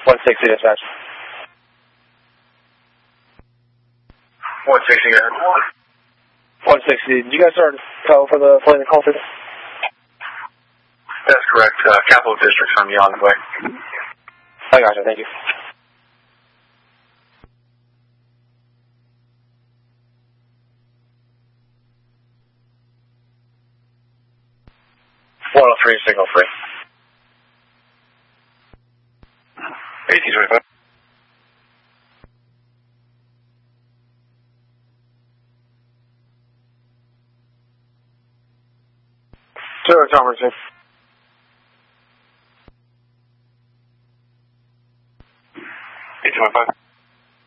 160 dispatch. 160, go ahead. 160. Did you guys start tow for the flight in the call today? That's correct. Capital District from Yon Way. I gotcha. Thank you. Signal free. 1825. Zero, Thomas.